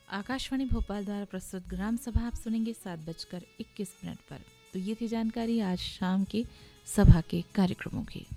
आकाशवाणी भोपाल द्वारा प्रस्तुत ग्राम सभा आप सुनेंगे 7:21 पर। तो ये थी जानकारी आज शाम के सभा के कार्यक्रमों की।